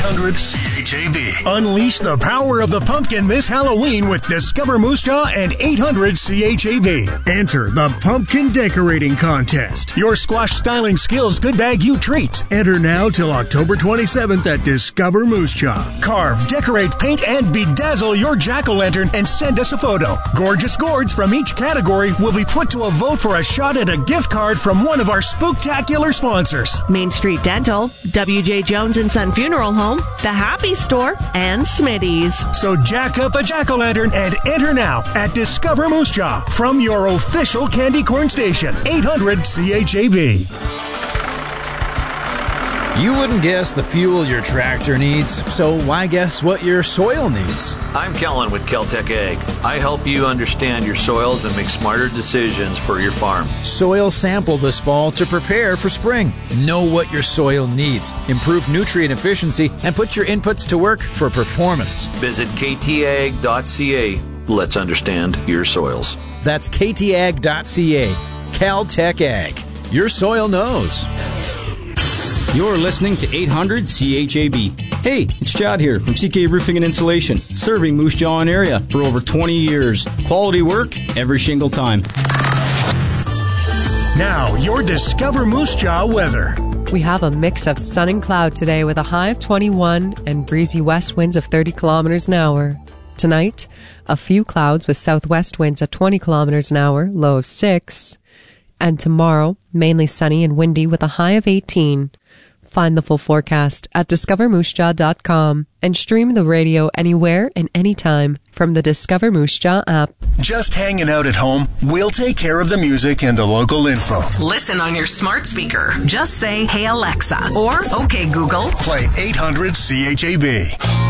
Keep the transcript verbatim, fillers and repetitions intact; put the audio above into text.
hundred C H A B. Unleash the power of the pumpkin this Halloween with Discover Moose Jaw and eight hundred C H A B. Enter the Pumpkin Decorating Contest. Your squash styling skills could bag you treats. Enter now till October twenty-seventh at Discover Moose Jaw. Carve, decorate, paint, and bedazzle your jack-o'-lantern and send us a photo. Gorgeous gourds from each category will be put to a vote for a shot at a gift card from one of our spooktacular sponsors. Main Street Dental, W J Jones and Son Funeral Home, The Happy Store, and Smitty's. So jack up a jack-o'-lantern and enter now at Discover Moose Jaw from your official candy corn station. eight hundred C H A B. You wouldn't guess the fuel your tractor needs, so why guess what your soil needs? I'm Kellen with Kel-Tec Ag. I help you understand your soils and make smarter decisions for your farm. Soil sample this fall to prepare for spring. Know what your soil needs, improve nutrient efficiency, and put your inputs to work for performance. Visit k t ag dot c a. Let's understand your soils. That's k t ag dot c a. Cal-Tec Ag. Your soil knows. You're listening to eight hundred C H A B. Hey, it's Chad here from C K Roofing and Insulation, serving Moose Jaw and area for over twenty years. Quality work every shingle time. Now, your Discover Moose Jaw weather. We have a mix of sun and cloud today with a high of twenty-one and breezy west winds of thirty kilometers an hour. Tonight, a few clouds with southwest winds at twenty kilometers an hour, low of six. And tomorrow, mainly sunny and windy with a high of eighteen. Find the full forecast at discover moose jaw dot com and stream the radio anywhere and anytime from the Discover Moose Jaw app. Just hanging out at home? We'll take care of the music and the local info. Listen on your smart speaker. Just say, "Hey Alexa," or "Okay Google." Play eight hundred C H A B.